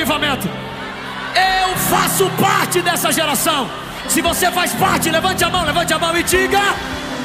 avivamento. Eu faço parte dessa geração. Se você faz parte, levante a mão e diga: